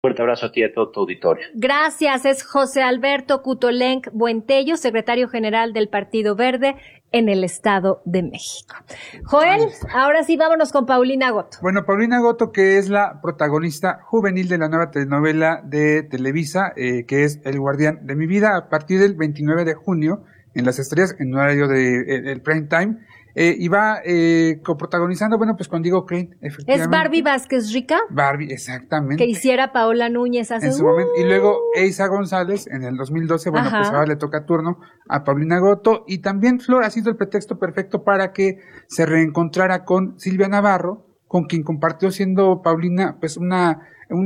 Fuerte abrazo a ti y a todo tu auditorio. Gracias, es José Alberto Cutolenc Buentello, secretario general del Partido Verde en el Estado de México. Joel, ahora sí vámonos con Paulina Goto. Bueno, Paulina Goto, que es la protagonista juvenil de la nueva telenovela de Televisa, que es El Guardián de mi Vida, a partir del 29 de junio en Las Estrellas, en horario de el prime time. Y va coprotagonizando, bueno, pues con Diego Crane, efectivamente. ¿Es Barbie Vázquez Rica? Barbie, exactamente. Que hiciera Paola Núñez hace en su momento. Y luego Eiza González en el 2012, bueno, pues ahora le toca turno a Paulina Goto. Y también Flor ha sido el pretexto perfecto para que se reencontrara con Silvia Navarro, con quien compartió siendo Paulina, pues una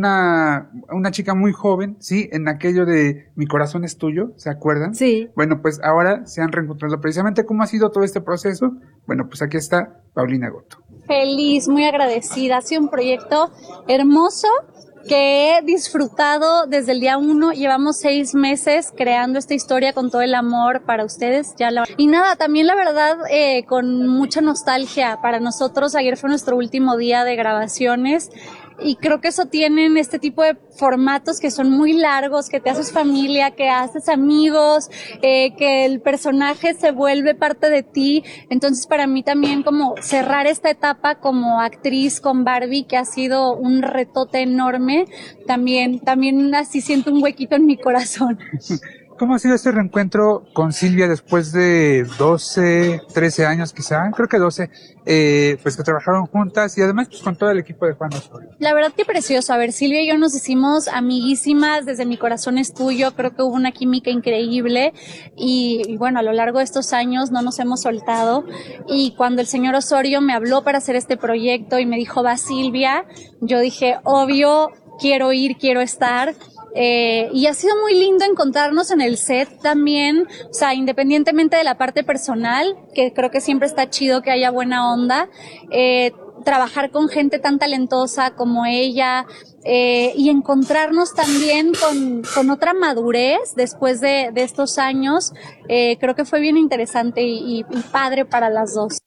chica muy joven, sí, en aquello de Mi corazón es tuyo, ¿se acuerdan? Sí. Bueno, pues ahora se han reencontrado. Precisamente, ¿cómo ha sido todo este proceso? Bueno, pues aquí está Paulina Goto. Feliz, muy agradecida. Ha sido un proyecto hermoso que he disfrutado desde el día 1. Llevamos 6 meses creando esta historia con todo el amor para ustedes. Y nada, también la verdad, con mucha nostalgia para nosotros. Ayer fue nuestro último día de grabaciones. Y creo que eso tienen este tipo de formatos que son muy largos, que te haces familia, que haces amigos, que el personaje se vuelve parte de ti. Entonces para mí también como cerrar esta etapa como actriz con Barbie, que ha sido un retote enorme, también así siento un huequito en mi corazón. ¿Cómo ha sido este reencuentro con Silvia después de 12, 13 años quizá? Creo que 12, pues que trabajaron juntas y además pues con todo el equipo de Juan Osorio. La verdad que precioso. A ver, Silvia y yo nos hicimos amiguísimas desde Mi corazón es tuyo. Creo que hubo una química increíble y bueno, a lo largo de estos años no nos hemos soltado. Y cuando el señor Osorio me habló para hacer este proyecto y me dijo, va Silvia, yo dije, obvio, quiero ir, quiero estar. Y ha sido muy lindo encontrarnos en el set también, o sea, independientemente de la parte personal, que creo que siempre está chido que haya buena onda, trabajar con gente tan talentosa como ella, y encontrarnos también con otra madurez después de estos años, creo que fue bien interesante y padre para las dos.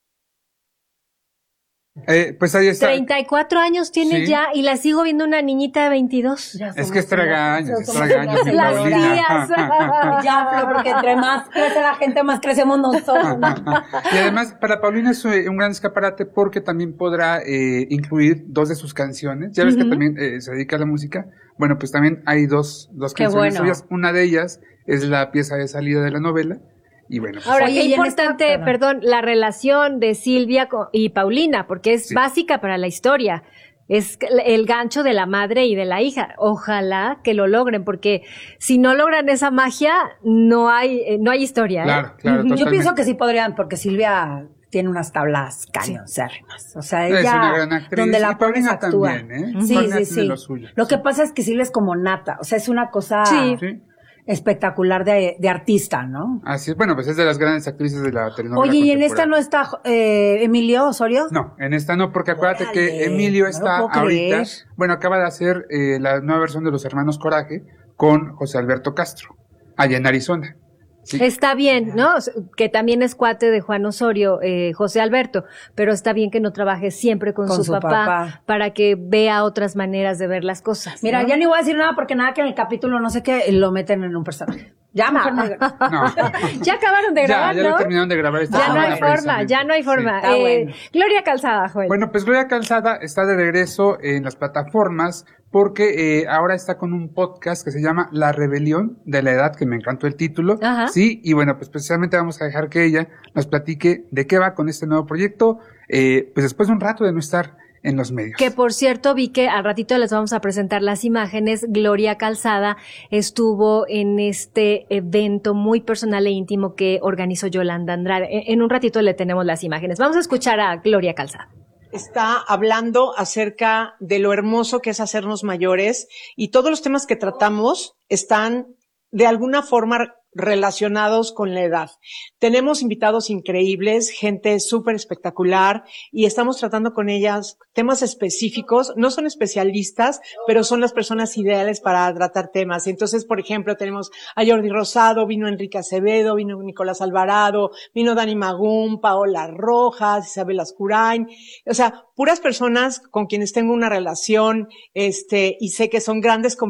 Pues ahí está. 34 años tiene ya y la sigo viendo una niñita de 22. Es que es tragaños. Las tías. Ya, Flor, porque entre más crece la gente, más crecemos nosotros. Y además, para Paulina es un gran escaparate porque también podrá incluir 2 de sus canciones. Ya ves que también se dedica a la música. Bueno, pues también hay dos canciones suyas. Una de ellas es la pieza de salida de la novela. Y bueno, pues ahora, qué importante, la relación de Silvia y Paulina, porque es básica para la historia. Es el gancho de la madre y de la hija. Ojalá que lo logren, porque si no logran esa magia, no hay historia. Claro, Yo pienso que sí podrían, porque Silvia tiene unas tablas cañoncérrimas. O sea, ella, es una gran actriz. donde la pones Paulina actúa. También, Sí. Lo que pasa es que Silvia es como nata. O sea, es una cosa espectacular de artista, ¿no? Así es, bueno, pues es de las grandes actrices de la telenovela. Oye, ¿y en esta no está Emilio Osorio? No, en esta no, porque acuérdate que Emilio está ahorita, bueno, acaba de hacer la nueva versión de Los Hermanos Coraje con José Alberto Castro, allá en Arizona. Sí. Está bien, ¿no? Que también es cuate de Juan Osorio, José Alberto, pero está bien que no trabaje siempre con su papá para que vea otras maneras de ver las cosas. Mira, ya ni voy a decir nada porque nada que en el capítulo no sé qué lo meten en un personaje. Ya mejor no. Ya acabaron de grabar, ya ¿no? lo terminaron de grabar esta semana. Ya no hay forma. Sí, bueno. Gloria Calzada, Joel. Bueno, pues Gloria Calzada está de regreso en las plataformas porque ahora está con un podcast que se llama La Rebelión de la Edad, que me encantó el título. Ajá. Sí, y bueno, pues precisamente vamos a dejar que ella nos platique de qué va con este nuevo proyecto, pues después de un rato de no estar en los medios. Que por cierto, vi que al ratito les vamos a presentar las imágenes. Gloria Calzada estuvo en este evento muy personal e íntimo que organizó Yolanda Andrade. En un ratito le tenemos las imágenes. Vamos a escuchar a Gloria Calzada. Está hablando acerca de lo hermoso que es hacernos mayores y todos los temas que tratamos están de alguna forma relacionados con la edad. Tenemos invitados increíbles, gente súper espectacular, y estamos tratando con ellas temas específicos. No son especialistas, pero son las personas ideales para tratar temas. Entonces, por ejemplo, tenemos a Jordi Rosado, vino Enrique Acevedo, vino Nicolás Alvarado, vino Dani Magún, Paola Rojas, Isabel Ascurain. O sea, puras personas con quienes tengo una relación, y sé que son grandes